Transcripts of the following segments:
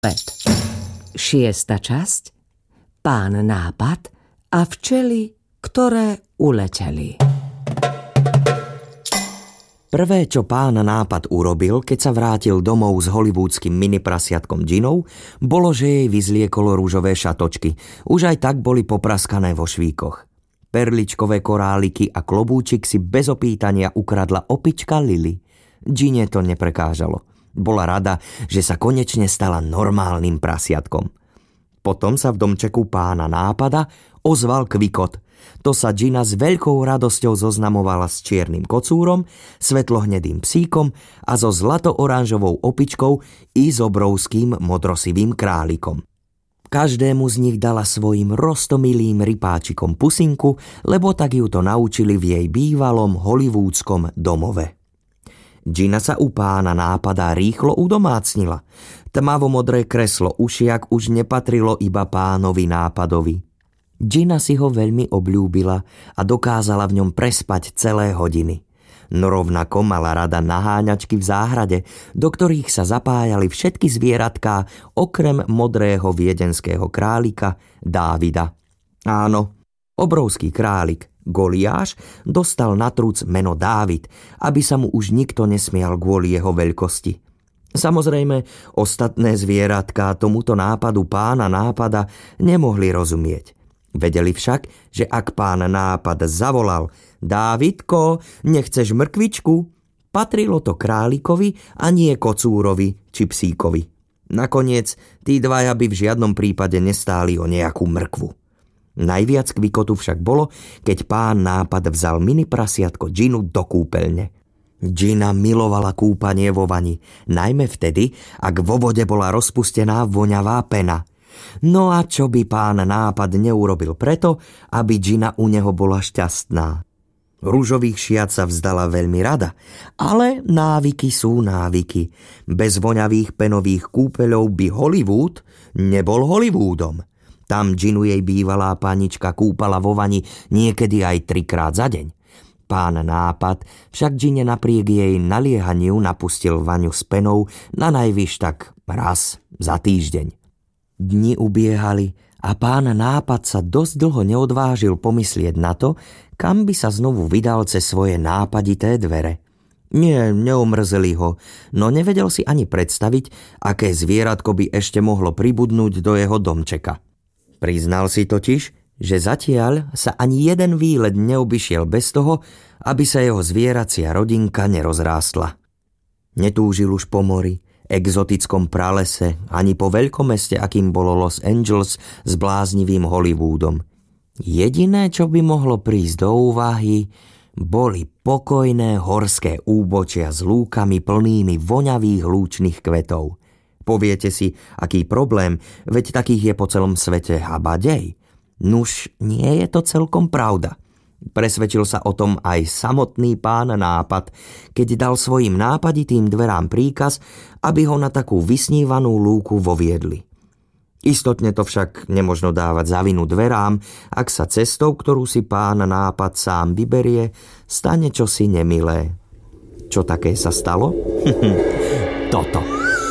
Šiesta časť. Pán Nápad a včely, ktoré uleteli. Prvé, čo pán Nápad urobil, keď sa vrátil domov s hollywoodským miniprasiatkom Ginou, bolo, že jej vyzliekol rúžové šatočky. Už aj tak boli popraskané vo švíkoch. Perličkové koráliky a klobúčik si bez opýtania ukradla opička Lily. Gine to neprekážalo. Bola rada, že sa konečne stala normálnym prasiatkom. Potom sa v domčeku pána Nápada ozval Kvikot. To sa Gina s veľkou radosťou zoznamovala s čiernym kocúrom, svetlohnedým psíkom a so zlato-oranžovou opičkou i s obrovským modrosivým králikom. Každému z nich dala svojim roztomilým rypáčikom pusinku, lebo tak ju to naučili v jej bývalom hollywoodskom domove. Gina sa u pána Nápada rýchlo udomácnila. Tmavomodré kreslo ušiak už nepatrilo iba pánovi Nápadovi. Gina si ho veľmi obľúbila a dokázala v ňom prespať celé hodiny. No rovnako mala rada naháňačky v záhrade, do ktorých sa zapájali všetky zvieratká okrem modrého viedenského králika Dávida. Áno, obrovský králik Goliáš dostal na truc meno Dávid, aby sa mu už nikto nesmial kvôli jeho veľkosti. Samozrejme, ostatné zvieratká tomuto nápadu pána Nápada nemohli rozumieť. Vedeli však, že ak pán Nápad zavolal: Dávidko, nechceš mrkvičku? Patrilo to králikovi a nie kocúrovi či psíkovi. Nakoniec, tí dvaja by v žiadnom prípade nestáli o nejakú mrkvu. Najviac Kvikotu však bolo, keď pán Nápad vzal mini prasiatko Ginu do kúpeľne. Gina milovala kúpanie vo vani, najmä vtedy, ak vo vode bola rozpustená voňavá pena. No a čo by pán Nápad neurobil preto, aby Gina u neho bola šťastná? Ružových šiat sa vzdala veľmi rada, ale návyky sú návyky. Bez voňavých penových kúpeľov by Hollywood nebol Hollywoodom. Tam Ginu jej bývalá panička kúpala vo vani niekedy aj 3-krát za deň. Pán Nápad však Gine napriek jej naliehaniu napustil vaňu s penou na najvyš tak raz za týždeň. Dni ubiehali a pán Nápad sa dosť dlho neodvážil pomyslieť na to, kam by sa znovu vydal cez svoje nápadité dvere. Nie, neomrzeli ho, no nevedel si ani predstaviť, aké zvieratko by ešte mohlo pribudnúť do jeho domčeka. Priznal si totiž, že zatiaľ sa ani jeden výlet neobyšiel bez toho, aby sa jeho zvieracia rodinka nerozrástla. Netúžil už po mori, exotickom pralese, ani po veľkomeste, akým bolo Los Angeles s bláznivým Hollywoodom. Jediné, čo by mohlo prísť do úvahy, boli pokojné horské úbočia s lúkami plnými voňavých lúčnych kvetov. Poviete si, aký problém, veď takých je po celom svete habadej. Nuž, nie je to celkom pravda. Presvedčil sa o tom aj samotný pán Nápad, keď dal svojim nápaditým dverám príkaz, aby ho na takú vysnívanú lúku voviedli. Istotne to však nemožno dávať za vinu dverám, ak sa cestou, ktorú si pán Nápad sám vyberie, stane čosi nemilé. Čo také sa stalo? Toto.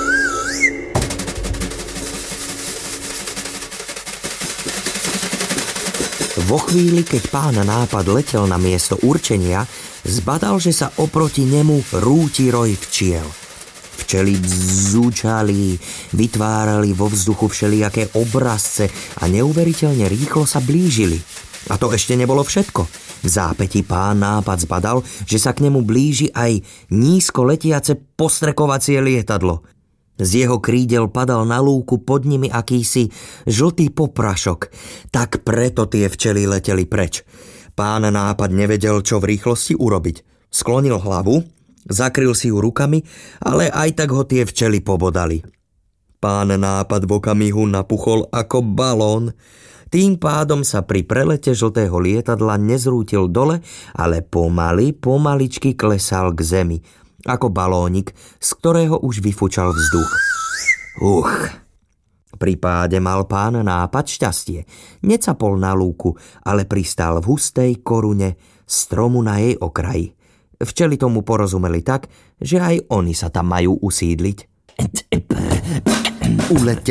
Vo chvíli, keď pán Nápad letel na miesto určenia, zbadal, že sa oproti nemu rúti roj včiel. Včely bzúčali, vytvárali vo vzduchu všelijaké obrazce a neuveriteľne rýchlo sa blížili. A to ešte nebolo všetko. V zápäti pán Nápad zbadal, že sa k nemu blíži aj nízko letiace postrekovacie lietadlo. Z jeho krídel padal na lúku pod nimi akýsi žltý poprašok, tak preto tie včely leteli preč. Pán Nápad nevedel, čo v rýchlosti urobiť. Sklonil hlavu, zakryl si ju rukami, ale aj tak ho tie včely pobodali. Pán Nápad v okamihu napuchol ako balón. Tým pádom sa pri prelete žltého lietadla nezrútil dole, ale pomaličky klesal k zemi, ako balónik, z ktorého už vyfúčal vzduch. Pri páde mal pán Nápad šťastie. Necapol na lúku, ale pristál v hustej korune stromu na jej okraji. Včely tomu porozumeli tak, že aj oni sa tam majú usídliť. Uletel